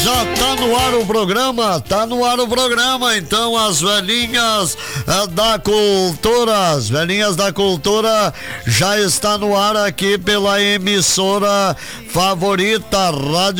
Já tá no ar o programa, então as velhinhas da cultura já está no ar aqui pela emissora favorita, Rádio